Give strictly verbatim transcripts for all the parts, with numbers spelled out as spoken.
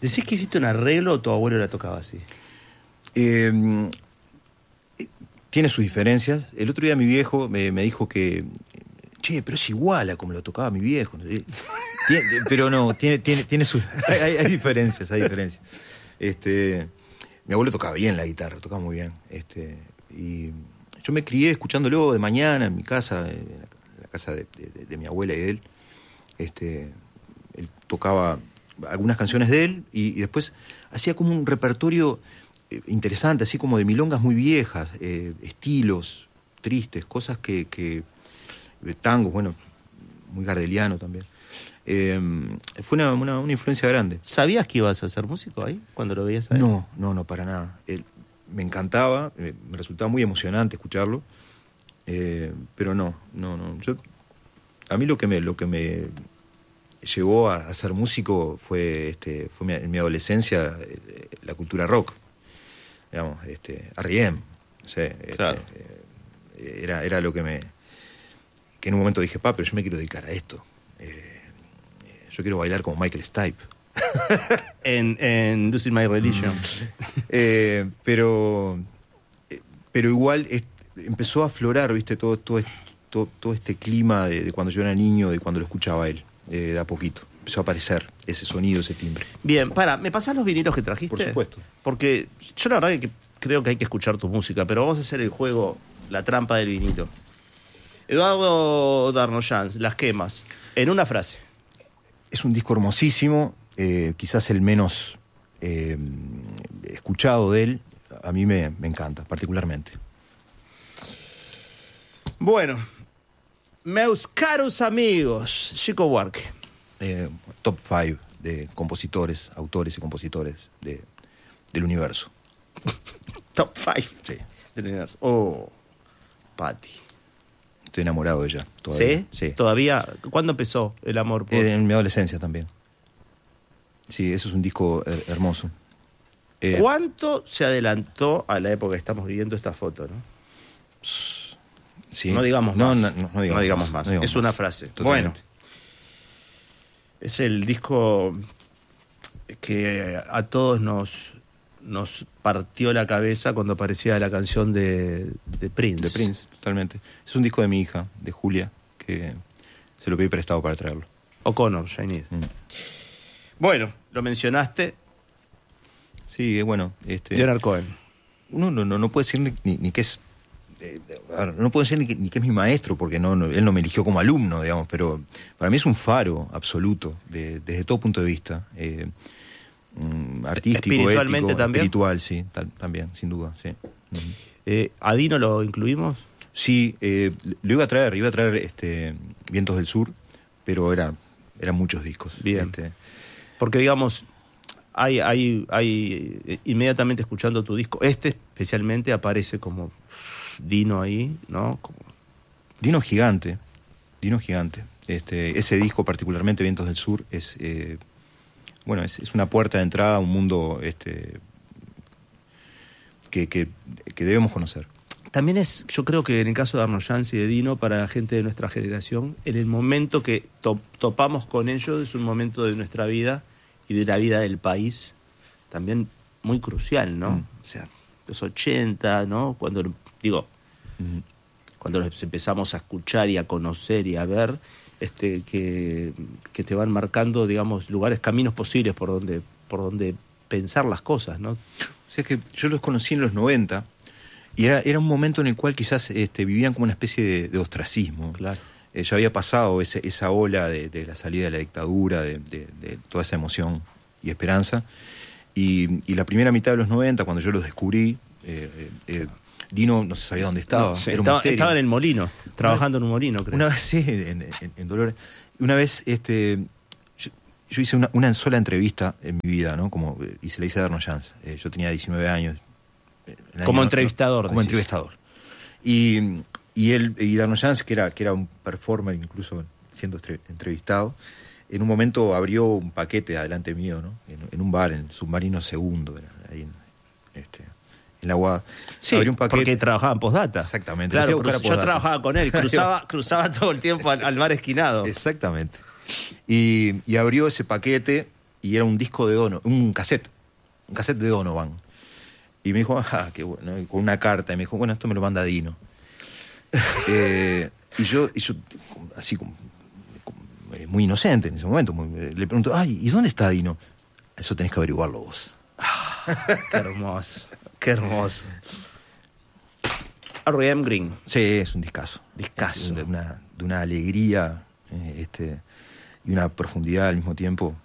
¿Decís que hiciste un arreglo o tu abuelo la tocaba así? Eh, tiene sus diferencias. El otro día mi viejo me, me dijo que, che, pero es igual a como lo tocaba mi viejo. Tiene, pero no, tiene, tiene, tiene sus... Hay, hay, hay diferencias, hay diferencias. Este, mi abuelo tocaba bien la guitarra, tocaba muy bien. Este, y yo me crié escuchándolo de mañana en mi casa, en la casa de, de, de mi abuela y de él. Este, él tocaba algunas canciones de él y, y después hacía como un repertorio eh, interesante, así como de milongas muy viejas, eh, estilos tristes, cosas que, que tangos, bueno, muy gardeliano también. Eh, fue una, una, una influencia grande. ¿Sabías que ibas a ser músico ahí cuando lo veías a él? No, no, no, para nada. Él, me encantaba, me, me resultaba muy emocionante escucharlo, eh, pero no, no, no. Yo, a mí lo que me, lo que me llevó a, a ser músico fue, este, fue mi, en mi adolescencia eh, la cultura rock, digamos, este, R E M, no sé, este, claro. eh, era, era lo que me, que en un momento dije, pa, pero yo me quiero dedicar a esto. Eh, Yo quiero bailar como Michael Stipe. en, en Losing My Religion. eh, pero eh, pero igual es, empezó a aflorar, ¿viste? Todo, todo, todo, todo este clima de, de cuando yo era niño, de cuando lo escuchaba él, eh, de a poquito. Empezó a aparecer ese sonido, ese timbre. Bien, para, ¿me pasás los vinilos que trajiste? Por supuesto. Porque yo la verdad que creo que hay que escuchar tu música, pero vamos a hacer el juego, la trampa del vinilo. Eduardo Darnoyans, Las Quemas, en una frase. Es un disco hermosísimo, eh, quizás el menos eh, escuchado de él. A mí me, me encanta, particularmente. Bueno, meus caros amigos, Chico Buarque. Eh, top five de compositores, autores y compositores de, del universo. Top five Sí. del universo. Oh, Patti. Estoy enamorado de ella. Todavía. ¿Sí? Sí. ¿Todavía? ¿Cuándo empezó el amor por...? Eh, en mi adolescencia también. Sí, eso es un disco her- hermoso. Eh, ¿Cuánto se adelantó a la época que estamos viviendo esta foto, no? sí. No digamos no, más. No, no, no digamos, no digamos más. No digamos es más. una frase. Totalmente. Bueno. Es el disco que a todos nos, nos partió la cabeza cuando aparecía la canción de, de Prince. De Prince, totalmente. Es un disco de mi hija, de Julia, que se lo pedí prestado para traerlo. O'Connor, Shainid. Mm. Bueno, lo mencionaste. Sí, bueno. Este, Leonard Cohen. Uno no, no, no puede decir ni, ni, ni que es... Eh, no puedo decir ni que, ni que es mi maestro, porque no, no, él no me eligió como alumno, digamos, pero para mí es un faro absoluto, de, desde todo punto de vista. Eh, mm, artístico, espiritualmente ético, también. espiritual, sí, tal, también, sin duda, sí. Mm. Eh, ¿A Dino lo incluimos? Sí, eh, lo iba a traer, iba a traer este, Vientos del Sur, pero era, eran muchos discos. Bien. Este, Porque, digamos, hay, hay, hay eh, inmediatamente escuchando tu disco, este especialmente aparece como Dino ahí, ¿no? Como... Dino gigante, Dino gigante. Este, ese disco, particularmente Vientos del Sur, es eh, bueno, es, es una puerta de entrada a un mundo este, que, que, que debemos conocer. También es, yo creo que en el caso de Darnoyans y de Dino, para la gente de nuestra generación, en el momento que to- topamos con ellos, es un momento de nuestra vida y de la vida del país también muy crucial, ¿no? Mm. O sea, los ochenta, ¿no? Cuando, digo, Mm. cuando los empezamos a escuchar y a conocer y a ver, este, que, que te van marcando, digamos, lugares, caminos posibles por donde, por donde pensar las cosas, ¿no? O sea, que yo los conocí en los noventa y era, era un momento en el cual quizás este, vivían como una especie de, de ostracismo. Claro. Eh, ya había pasado ese, esa ola de, de la salida de la dictadura, de, de, de toda esa emoción y esperanza. Y, y la primera mitad de los noventa, cuando yo los descubrí, eh, eh, Dino no se sabía dónde estaba. No, sí, era un estaba, misterio. estaba en el molino, trabajando en un molino, creo. Una vez, sí, en, en, en Dolores. Una vez, este, yo, yo hice una, una sola entrevista en mi vida, ¿no? Como, y se la hice a Darnoyans. Eh, yo tenía diecinueve años. Como año, entrevistador. No, como decís. entrevistador. Y, y él, y Darnoyans, que era, que era un performer, incluso siendo entrevistado, en un momento abrió un paquete adelante mío, ¿no? En, en un bar, en el Submarino Segundo, era, ahí en, este, en la U A D. Sí, abrió un paquete. porque trabajaba en postdata. Exactamente. Claro, Lo fui a buscar cruz- a yo postdata. trabajaba con él, cruzaba, cruzaba todo el tiempo al, al bar esquinado. Exactamente. Y, y abrió ese paquete y era un disco de Donovan, un cassette, un cassette de Donovan. Y me dijo, ah, qué bueno, y con una carta, y me dijo, bueno, esto me lo manda Dino. eh, y, yo, y yo, así como, como, muy inocente en ese momento, muy, le pregunto, ay, ¿y dónde está Dino? Eso tenés que averiguarlo vos. Qué hermoso, qué hermoso. R E M Green. Sí, es un discazo. Discazo. De una, de una alegría eh, este, y una profundidad al mismo tiempo.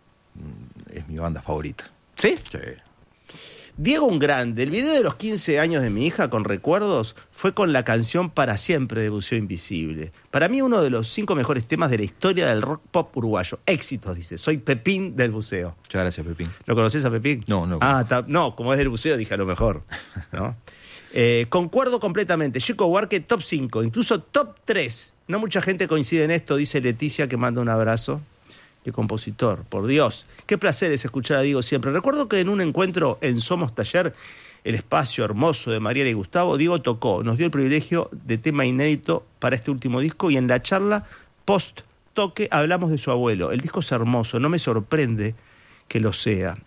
Es mi banda favorita. ¿Sí? Sí. Diego un grande. El video de los quince años de mi hija con recuerdos fue con la canción Para Siempre de Buceo Invisible. Para mí uno de los cinco mejores temas de la historia del rock pop uruguayo. Éxitos, dice. Soy Pepín del buceo. Muchas gracias, Pepín. ¿Lo conoces a Pepín? No, no. Ah, ta, no, como es del buceo dije a lo mejor. ¿No? eh, concuerdo completamente. Chico Huarque, top cinco, incluso top tres. No mucha gente coincide en esto, dice Leticia, que manda un abrazo. Qué compositor, por Dios. Qué placer es escuchar a Diego siempre. Recuerdo que en un encuentro en Somos Taller, el espacio hermoso de Mariela y Gustavo, Diego tocó, nos dio el privilegio de tema inédito para este último disco y en la charla post toque hablamos de su abuelo. El disco es hermoso, no me sorprende que lo sea.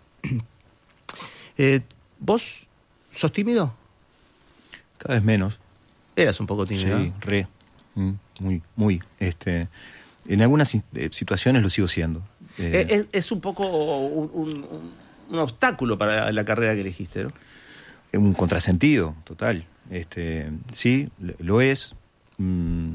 eh, ¿Vos sos tímido? Cada vez menos. Eras un poco tímido. Sí, ¿no? re. Mm, muy, muy. Este... En algunas eh, situaciones lo sigo siendo. Eh, es, es un poco un, un, un obstáculo para la carrera que elegiste, ¿no? Un contrasentido, total. Este, sí, lo es. Mm,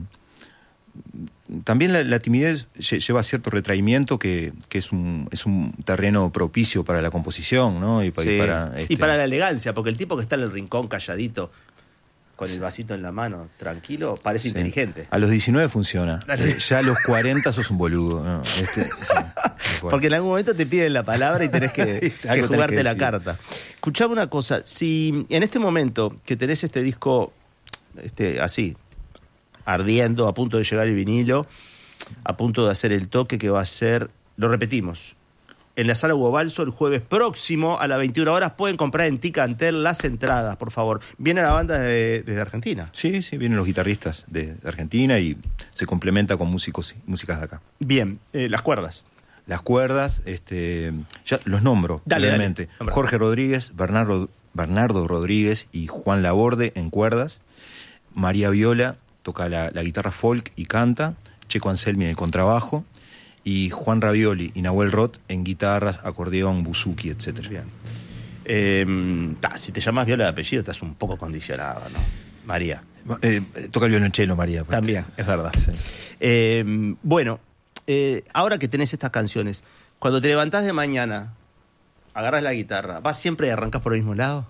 también la, la timidez lleva cierto retraimiento que, que es, un, es un terreno propicio para la composición, ¿no? Y, sí. y, para, este... y para la elegancia, porque el tipo que está en el rincón calladito, con el vasito en la mano, tranquilo, parece sí. inteligente. A los diecinueve funciona. Eh, ya a los cuarenta sos un boludo. No, este, sí, porque en algún momento te piden la palabra y tenés que, que jugarte que la carta. Escuchame una cosa, si en este momento que tenés este disco este, así, ardiendo, a punto de llegar el vinilo, a punto de hacer el toque que va a ser, lo repetimos, en la Sala Hugo Balso el jueves próximo a las veintiuna horas. Pueden comprar en Ticantel las entradas, por favor. Viene la banda desde de, de Argentina. Sí, sí, vienen los guitarristas de, de Argentina y se complementa con músicos músicas de acá. Bien, eh, las cuerdas. Las cuerdas, este, ya los nombro, dale, brevemente. Dale. Jorge Rodríguez, Bernardo, Bernardo Rodríguez y Juan Laborde en cuerdas. María Viola toca la, la guitarra folk y canta. Checo Anselmi en el contrabajo. Y Juan Ravioli y Nahuel Roth en guitarras, acordeón, buzuki, etcétera. Bien. Eh, ta, si te llamas Viola de apellido estás un poco condicionado, ¿no? María. Eh, toca el violonchelo, María. Pues. También, es verdad. Sí. Eh, bueno, eh, ahora que tenés estas canciones, cuando te levantás de mañana, agarras la guitarra, ¿vas siempre y arrancás por el mismo lado?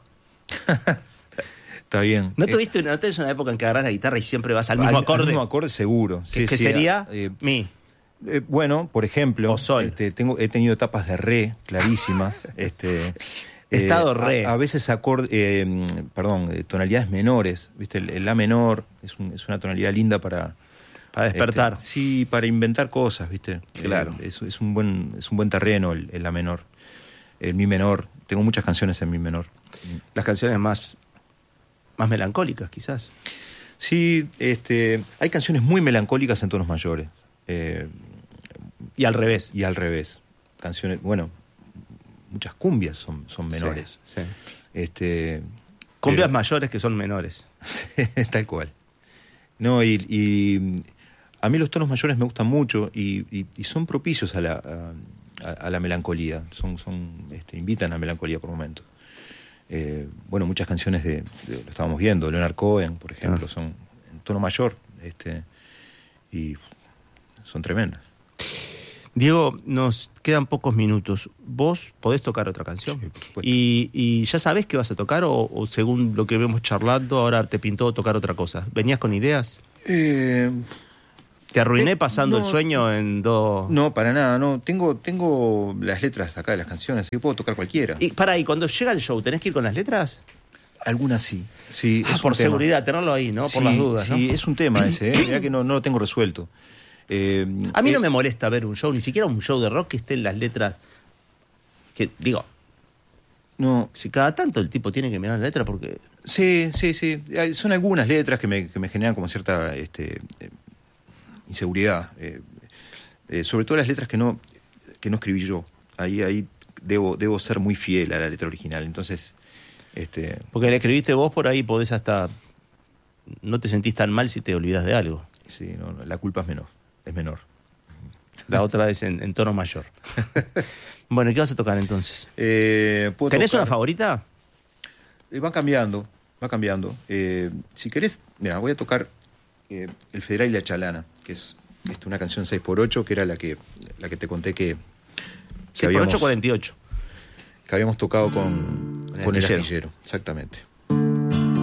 Está bien. ¿No tuviste una, ¿no tenés una época en que agarrás la guitarra y siempre vas al mismo al, acorde? Al mismo acorde, seguro. ¿Qué, sí, ¿qué sí, sería? Eh, Mi. Eh, bueno, por ejemplo, o sol. Este, tengo, he tenido etapas de re clarísimas. este, Estado eh, re. A, a veces acorde, eh, perdón, eh, tonalidades menores. ¿Viste? El, el la menor es, un, es una tonalidad linda para para despertar. Este, sí, para inventar cosas, ¿viste? Claro. Eh, es, es un buen es un buen terreno el, el la menor. El mi menor. Tengo muchas canciones en mi menor. Las canciones más más melancólicas, quizás. Sí, este, hay canciones muy melancólicas en tonos mayores. Eh, y al revés. Y al revés. Canciones, bueno, muchas cumbias son, son menores. Sí, sí. Este, cumbias pero, mayores que son menores. Tal cual. No, y, y a mí los tonos mayores me gustan mucho y, y, y son propicios a la, a, a la melancolía. Son, son, este, invitan a melancolía por momentos. Eh, bueno, muchas canciones de, de, lo estábamos viendo, Leonard Cohen, por ejemplo, ah. son en tono mayor, este, y son tremendas. Diego, nos quedan pocos minutos. ¿Vos podés tocar otra canción? Sí, por supuesto. ¿Y, y ya sabés qué vas a tocar o, o según lo que vemos charlando, ahora te pintó tocar otra cosa? ¿Venías con ideas? Eh, ¿Te arruiné eh, pasando no, el sueño en dos...? No, para nada, no. Tengo, tengo las letras acá de las canciones, así que puedo tocar cualquiera. Y para, ¿y cuando llega el show, tenés que ir con las letras? Algunas sí. sí ah, es por un seguridad, tema. Tenerlo ahí, ¿no? Sí, por las dudas, ¿no? Sí, es un tema ese, ¿eh? Mirá que no, no lo tengo resuelto. Eh, a mí eh, no me molesta ver un show, ni siquiera un show de rock que esté en las letras. Que, digo, no. Si cada tanto el tipo tiene que mirar la letra porque... Sí, sí, sí. Son algunas letras que me, que me generan como cierta este, eh, inseguridad. Eh, eh, sobre todo las letras que no, que no escribí yo. Ahí, ahí debo, debo ser muy fiel a la letra original. Entonces, este. Porque la escribiste vos, por ahí podés hasta. No te sentís tan mal si te olvidas de algo. Sí, no, no, la culpa es menor. Es menor. La otra es en, en tono mayor. Bueno, ¿y qué vas a tocar entonces? Eh, ¿Tenés tocar... una favorita? Eh, va cambiando, va cambiando. Eh, si querés, mira, voy a tocar eh, El Federal y la Chalana, que es este, una canción seis por ocho, que era la que la que te conté que, que seis por ocho, cuarenta y ocho. Que habíamos tocado con, con el con el astillero. astillero, exactamente.